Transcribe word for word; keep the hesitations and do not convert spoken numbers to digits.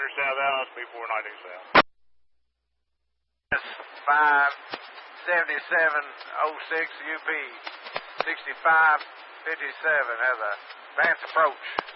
South Allen, speed four ninety South. five seventy-seven oh six U P sixty-five fifty-seven has a advanced approach.